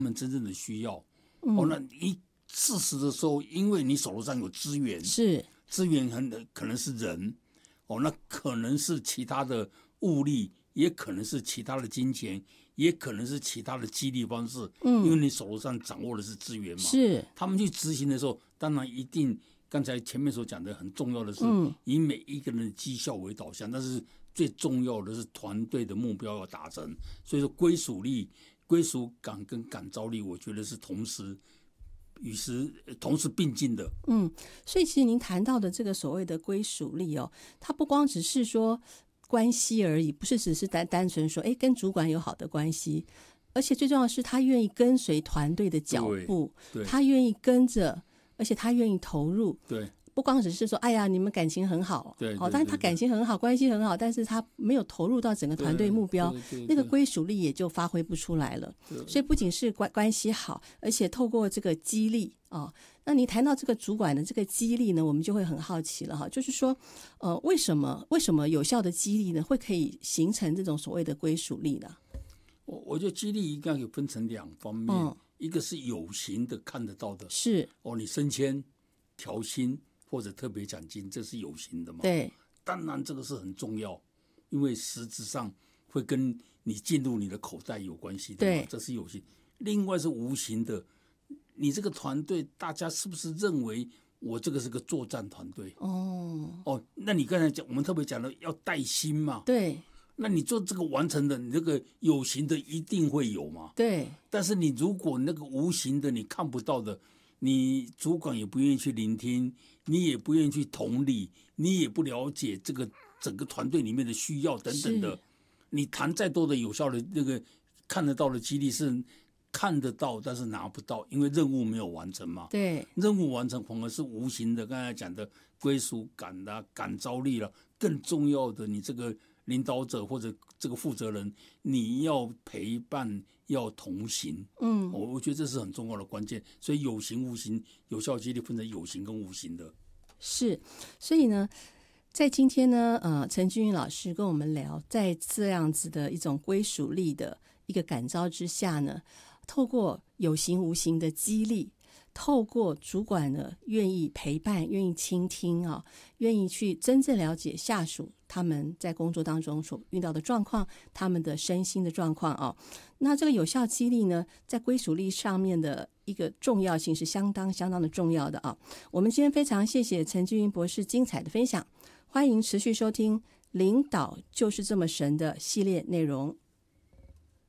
们真正的需要。那你适时的时候，因为你手头上有资源， 是资源可能是人，那可能是其他的物力，也可能是其他的金钱，也可能是其他的激励方式。因为你手头上掌握的是资源嘛， 是他们去执行的时候，当然一定刚才前面所讲的很重要的是，以每一个人的绩效为导向，但是最重要的是团队的目标要达成。所以说归属力、归属感跟感召力，我觉得是同时并进的。 所以其实您谈到的这个所谓的归属力它不光只是说关系而已，不是只是单纯说跟主管有好的关系，而且最重要的是他愿意跟随团队的脚步，他愿意跟着，而且他愿意投入。 对， 不光只是说哎呀你们感情很好， 对， 但是他感情很好，关系很好，但是他没有投入到整个团队目标，那个归属力也就发挥不出来了。所以不仅是关系好，而且透过这个激励那你谈到这个主管的这个激励呢，我们就会很好奇了就是说为什么有效的激励呢会可以形成这种所谓的归属力呢？ 我觉得激励应该有分成两方面，一个是有形的看得到的， 是你升迁、调薪或者特别奖金，这是有形的嘛？ 对， 当然这个是很重要，因为实质上会跟你进入你的口袋有关系的嘛， 对， 这是有形。另外是无形的，你这个团队大家是不是认为我这个是个作战团队？那你刚才讲，我们特别讲了要带薪嘛？ 对。 那你做这个完成的，你这个有形的一定会有嘛？ 对。 但是你如果那个无形的你看不到的，你主管也不愿意去聆听，你也不愿意去同理，你也不了解这个整个团队里面的需要等等的，你谈再多的有效的那个看得到的激励是看得到，但是拿不到，因为任务没有完成嘛。 对， 任务完成反而是无形的，刚才讲的归属感啦、感召力啦，更重要的，你这个领导者或者这个负责人，你要陪伴，要同行。我觉得这是很重要的关键。所以有形无形，有效激励分成有形跟无形的。 是，所以呢，在今天呢，陈君云老师跟我们聊，在这样子的一种归属力的一个感召之下呢，透过有形无形的激励，透过主管呢愿意陪伴，愿意倾听愿意去真正了解下属他们在工作当中所遇到的状况，他们的身心的状况那这个有效激励呢，在归属力上面的一个重要性是相当的重要的我们今天非常谢谢陈君云博士精彩的分享，欢迎持续收听领导就是这么神的系列内容。